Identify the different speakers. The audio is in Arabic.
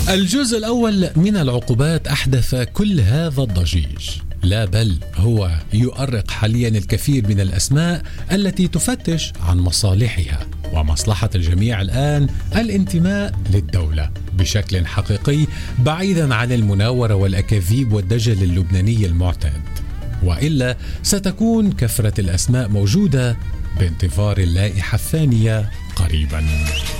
Speaker 1: الجزء الأول من العقوبات أحدث كل هذا الضجيج، لا بل هو يؤرق حاليا الكثير من الأسماء التي تفتش عن مصالحها، ومصلحة الجميع الآن الانتماء للدولة بشكل حقيقي بعيدا عن المناورة والأكاذيب والدجل اللبناني المعتاد، وإلا ستكون كثرة الأسماء موجودة بانتظار اللائحة الثانية قريبا.